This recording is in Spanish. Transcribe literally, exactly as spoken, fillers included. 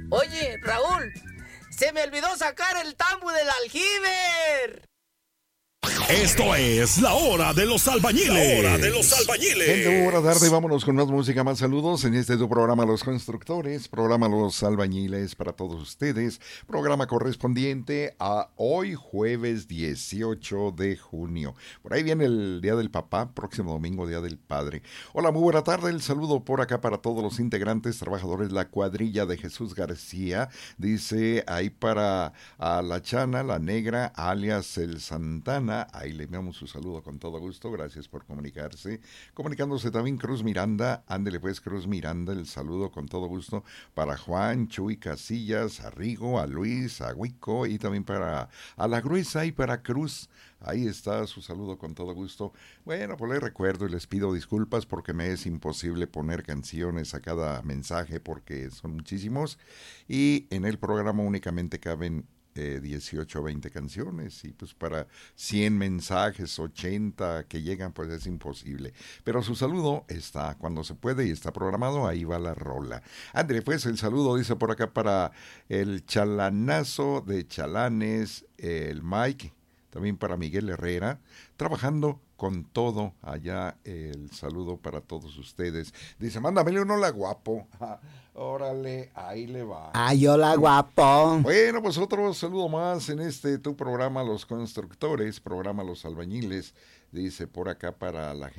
Oye, Raúl, se me olvidó sacar el tambo del aljibe. Esto es la hora de los albañiles. La hora de los albañiles. Gente, muy buena tarde. Vámonos con más música, más saludos en este tu programa Los Constructores, programa Los Albañiles para todos ustedes, programa correspondiente a hoy jueves dieciocho de junio. Por ahí viene el Día del Papá, próximo domingo Día del Padre. Hola, muy buena tarde. El saludo por acá para todos los integrantes, trabajadores, la cuadrilla de Jesús García. Dice ahí para a la Chana, la Negra, alias el Santana. Ahí le enviamos su saludo con todo gusto, gracias por comunicarse. Comunicándose también Cruz Miranda, ándele pues Cruz Miranda, el saludo con todo gusto para Juan, Chuy Casillas, a Rigo, a Luis, a Huico y también para a La Gruesa y para Cruz. Ahí está su saludo con todo gusto. Bueno, pues les recuerdo y les pido disculpas porque me es imposible poner canciones a cada mensaje porque son muchísimos y en el programa únicamente caben Eh, dieciocho o veinte canciones y pues para cien mensajes, ochenta que llegan pues es imposible, pero su saludo está cuando se puede y está programado, ahí va la rola. André, pues el saludo dice por acá para el Chalanazo de Chalanes, el Mike, también para Miguel Herrera, trabajando con todo allá, el saludo para todos ustedes. Dice, mándamele un hola guapo. Ja, órale, ahí le va. Ay, hola guapo. Bueno, pues otro saludo más en este tu programa Los Constructores, programa Los Albañiles. Dice por acá para la gente.